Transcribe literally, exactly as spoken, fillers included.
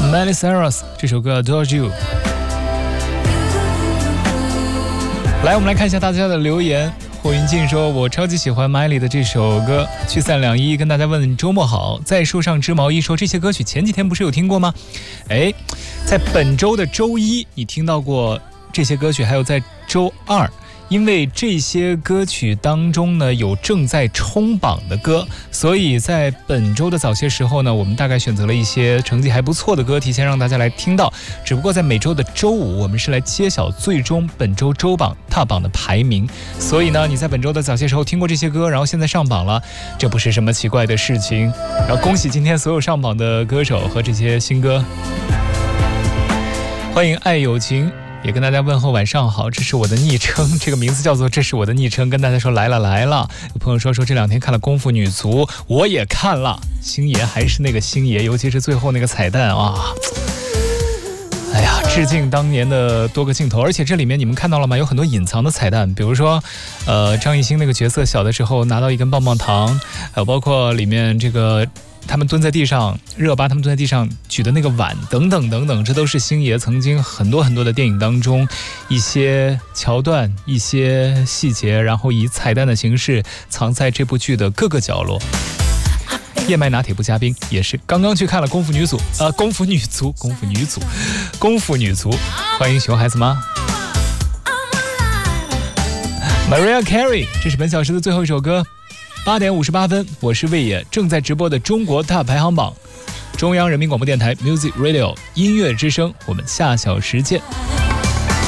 Miley Cyrus 这首歌 Adore You。 来，我们来看一下大家的留言。霍云静说，我超级喜欢 Miley 的这首歌，聚散两依跟大家问周末好。在树上织毛衣说，这些歌曲前几天不是有听过吗？哎，在本周的周一你听到过这些歌曲，还有在周二，因为这些歌曲当中呢有正在冲榜的歌，所以在本周的早些时候呢，我们大概选择了一些成绩还不错的歌，提前让大家来听到。只不过在每周的周五，我们是来揭晓最终本周周榜踏榜的排名。所以呢，你在本周的早些时候听过这些歌，然后现在上榜了，这不是什么奇怪的事情。然后恭喜今天所有上榜的歌手和这些新歌。欢迎爱有情。也跟大家问候晚上好，这是我的昵称，这个名字叫做这是我的昵称，跟大家说来了来了。有朋友说说这两天看了功夫女足，我也看了，星爷还是那个星爷，尤其是最后那个彩蛋啊，哎呀，致敬当年的多个镜头。而且这里面你们看到了吗？有很多隐藏的彩蛋，比如说呃，张艺兴那个角色小的时候拿到一根棒棒糖，还有包括里面这个他们蹲在地上，热巴他们蹲在地上举的那个碗等等等等，这都是星爷曾经很多很多的电影当中一些桥段一些细节，然后以彩蛋的形式藏在这部剧的各个角落。燕麦拿铁不加冰也是刚刚去看了功夫女足呃，功夫女足功夫女足功夫女足。欢迎熊孩子妈 Mariah Carey， 这是本小时的最后一首歌。八点五十八分，我是魏野，正在直播的中国大排行榜，中央人民广播电台 Music Radio 音乐之声，我们下小时见。